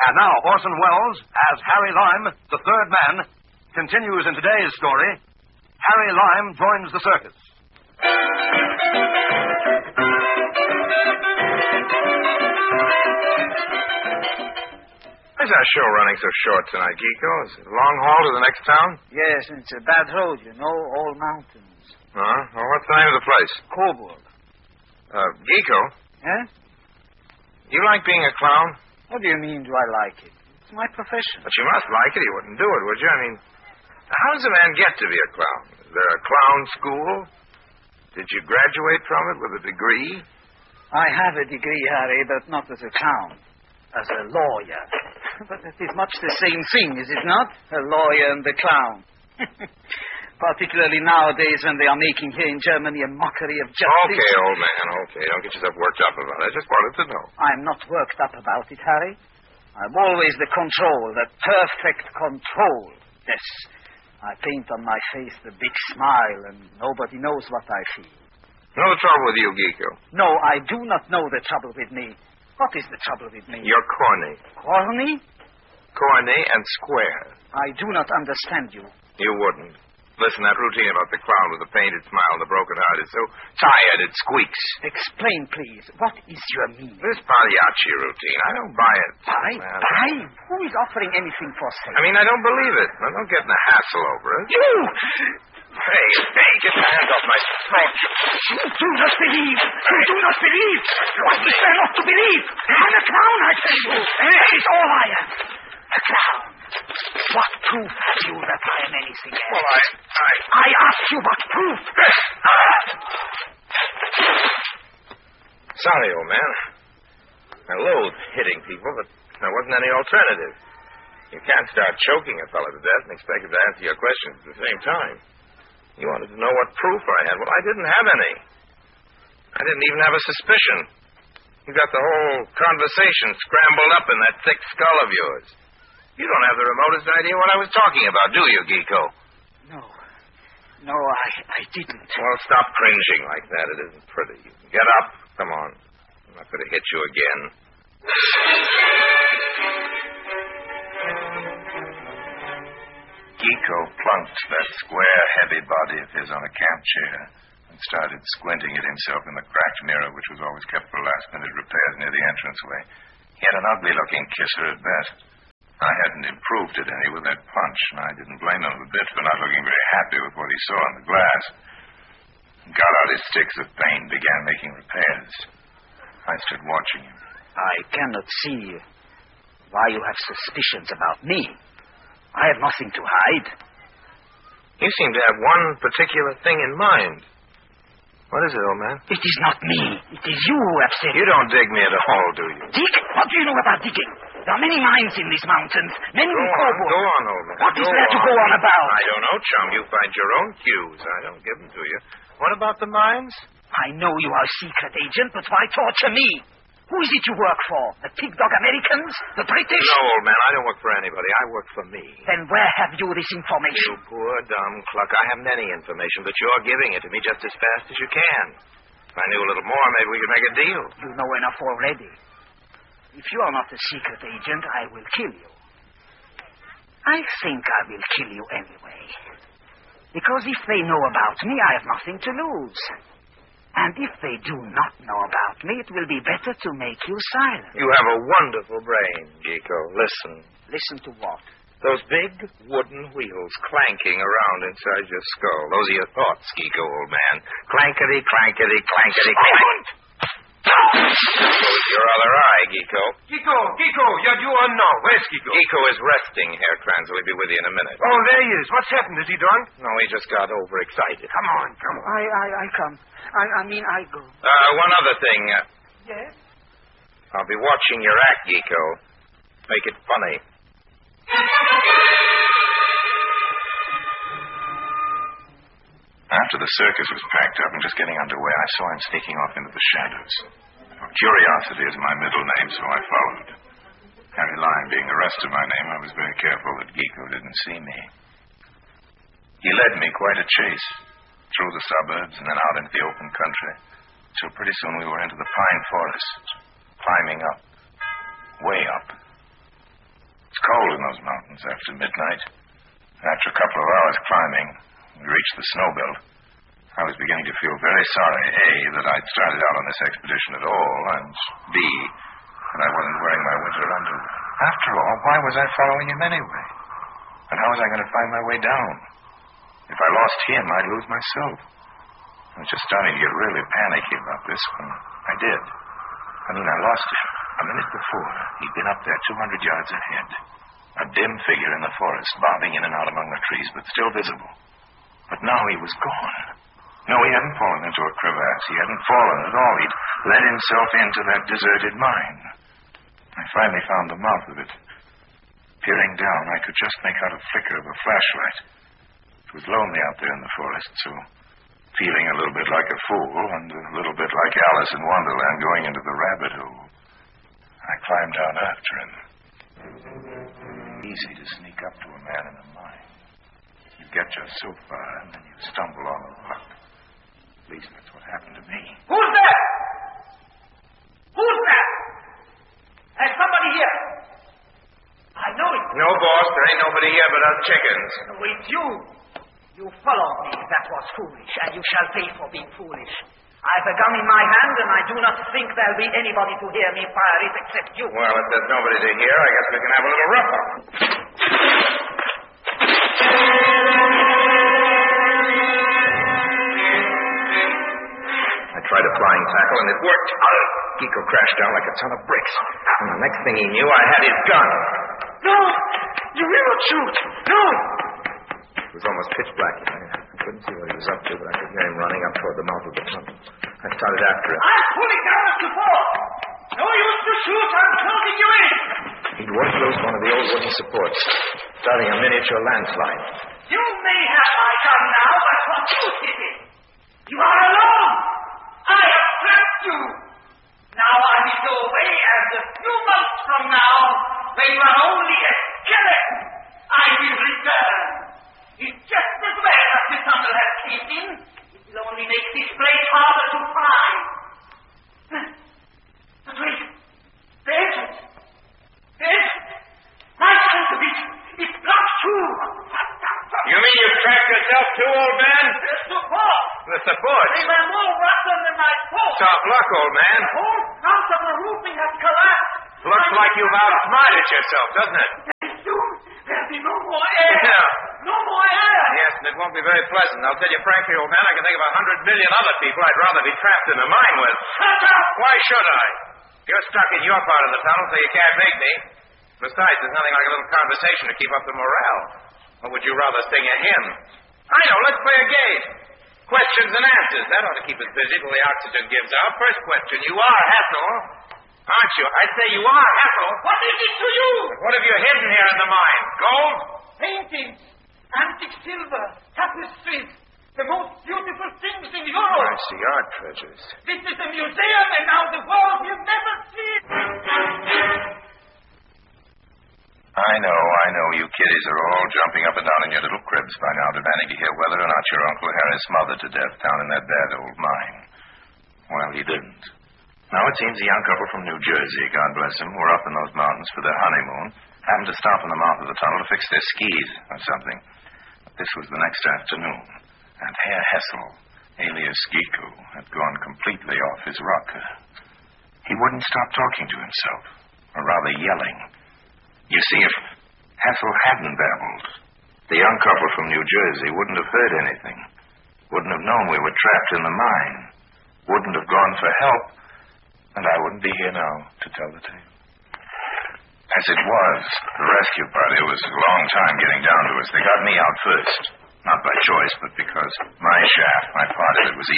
And now Orson Welles, as Harry Lime, the third man, continues in today's story. Harry Lime joins the circus. Why is our show running so short tonight, Geeko? Is it a long haul to the next town? Yes, and it's a bad road, all mountains. Well, what's the name of the place? Coburg. Geeko, Eh? you like being a clown? What do you mean, do I like it? It's my profession. But you must like it. You wouldn't do it, would you? I mean, how does a man get to be a clown? Is there a clown school? Did you graduate from it with a degree? I have a degree, Harry, but not as a clown. As a lawyer. But it is much the same thing, is it not? A lawyer and a clown. Particularly nowadays when they are making here in Germany a mockery of justice. Okay, old man, okay. Don't get yourself worked up about it. I just wanted to know. I'm not worked up about it, Harry. I'm always the control, the perfect control. Yes, I paint on my face the big smile, and nobody knows what I feel. No trouble with you, Geeko. No, I do not know the trouble with me. What is the trouble with me? You're corny. Corny? Corny and square. I do not understand you. You wouldn't. Listen, that routine about the clown with the painted smile and the broken heart is so tired it squeaks. Explain, please. What is your meaning? This Pagliacci routine, I don't buy it. Buy? Buy? Who is offering anything for sale? I mean, I don't believe it. I don't get in a hassle over it. You! Hey, get your hands off my throat. You do not believe. You do not believe. What is there not to believe? I'm a clown, I tell you. That is all I am. A clown. What proof have you that I am anything else? Well, I ask you what proof. Sorry, old man. I loathe hitting people, but there wasn't any alternative. You can't start choking a fellow to death and expect him to answer your questions at the same time. You wanted to know what proof I had. Well, I didn't have any. I didn't even have a suspicion. You got the whole conversation scrambled up in that thick skull of yours. You don't have the remotest idea what I was talking about, do you, Geeko? No, I didn't. Well, stop cringing like that. It isn't pretty. Get up. Come on. I'm not going to hit you again. Geeko plunked that square, heavy body of his on a camp chair and started squinting at himself in the cracked mirror, which was always kept for last-minute repairs near the entranceway. He had an ugly-looking kisser at best. I hadn't improved it any with that punch, and I didn't blame him a bit for not looking very happy with what he saw in the glass. He got out his sticks of paint and began making repairs. I stood watching him. I cannot see why you have suspicions about me. I have nothing to hide. You seem to have one particular thing in mind. What is it, old man? It is not me. It is you who have said... You don't dig me at all, do you? Dig? What do you know about digging? There are many mines in these mountains. Many in Coburg. Go on, old man. What is there to go on about? I don't know, chum. You find your own cues. I don't give them to you. What about the mines? I know you are a secret agent, but why torture me? Who is it you work for? The pig dog Americans? The British? No, old man, I don't work for anybody. I work for me. Then where have you this information? You poor, dumb cluck. I haven't any information, but you're giving it to me just as fast as you can. If I knew a little more, maybe we could make a deal. You know enough already. If you are not a secret agent, I will kill you. I think I will kill you anyway. Because if they know about me, I have nothing to lose. And if they do not know about me, it will be better to make you silent. You have a wonderful brain, Geeko. Listen. Listen to what? Those big wooden wheels clanking around inside your skull. Those are your thoughts, Geeko, old man. Clankety, clankety, clankety, clank. Your other eye, Geeko. Geeko, you are no. Where's Geeko? Geeko is resting, Herr Kranz. Will be with you in a minute. Oh, there he is. What's happened? Is he drunk? No, he just got overexcited. Come on. I come. I go. One other thing. Yes? I'll be watching your act, Geeko. Make it funny. After the circus was packed up and just getting underway, I saw him sneaking off into the shadows. Curiosity is my middle name, so I followed. Harry Lime being the rest of my name, I was very careful that Geeko didn't see me. He led me quite a chase, through the suburbs and then out into the open country, till pretty soon we were into the pine forest, climbing up, way up. mountains after midnight. After a couple of hours climbing, we reached the snow belt. I was beginning to feel very sorry, A, that I'd started out on this expedition at all, and B, that I wasn't wearing my winter underwear. After all, why was I following him anyway? And how was I going to find my way down? If I lost him, I'd lose myself. I was just starting to get really panicky about this when I did. I lost him. A minute before, he'd been up there 200 yards ahead. A dim figure in the forest, bobbing in and out among the trees, but still visible. But now he was gone. No, he hadn't fallen into a crevasse. He hadn't fallen at all. He'd let himself into that deserted mine. I finally found the mouth of it. Peering down, I could just make out a flicker of a flashlight. It was lonely out there in the forest, so feeling a little bit like a fool and a little bit like Alice in Wonderland going into the rabbit hole, I climbed down after him. Easy to sneak up to a man in a mine. You get just so far, and then you stumble on a rock. At least that's what happened to me. Who's there? Who's there? There's somebody here. I know it. No, boss, there ain't nobody here but us chickens. It's you. You followed me. That was foolish, and you shall pay for being foolish. I've a gun in my hand, and I do not think there'll be anybody to hear me fire it except you. Well, if there's nobody to hear, I guess we can have a little rough-up. I tried a flying tackle, and it worked. Kiko crashed down like a ton of bricks. And the next thing he knew, I had his gun. No! You will not shoot! No! It was almost pitch black. I couldn't see what he was up to, but I could hear him running up toward the mouth of the tunnel. I started after him. I'm pulling down as before! No use to shoot! I'm closing you in! He'd worked loose one of the old wooden supports, starting a miniature landslide. You may have my gun now, but what you did it? You are alone! I have trapped you! Now I will go away, and a few months from now, when you are only a skeleton, I will return. It's just as well that the tunnel has caved in. It will only make this place harder to find. But wait. The entrance. The entrance. My sense of it. It's blocked too. You mean you've trapped yourself too, old man? The support. The support? They were more rotten than my post. Tough luck, old man. The whole front of the roofing has collapsed. Looks like you've outsmarted yourself, doesn't it? Very soon, there'll be no more air. Yeah. No more air. Yes, and it won't be very pleasant. I'll tell you frankly, old man, I can think of 100 million other people I'd rather be trapped in a mine with. Shut up! Why should I? You're stuck in your part of the tunnel, so you can't make me. Besides, there's nothing like a little conversation to keep up the morale. Or would you rather sing a hymn? I know, let's play a game. Questions and answers. That ought to keep us busy till the oxygen gives out. First question, you are Hassel, aren't you? I say you are Hassel. What is it to you? What have you hidden here in the mine? Gold? Paintings, antique silver, tapestries, the most beautiful things in Europe. I see art treasures. This is a museum, and now the world will never see it. I know. You kiddies are all jumping up and down in your little cribs by now, demanding to hear whether or not your Uncle Harry smothered to death down in that bad old mine. Well, he didn't. Now it seems a young couple from New Jersey, God bless them, were up in those mountains for their honeymoon, happened to stop in the mouth of the tunnel to fix their skis or something. But this was the next afternoon, and Herr Hessel, alias Giku, had gone completely off his rocker. He wouldn't stop talking to himself, or rather yelling. You see, if Hessel hadn't babbled, the young couple from New Jersey wouldn't have heard anything, wouldn't have known we were trapped in the mine, wouldn't have gone for help, and I wouldn't be here now to tell the tale. As it was, the rescue party was a long time getting down to us. They got me out first, not by choice, but because my shaft, my part of it, was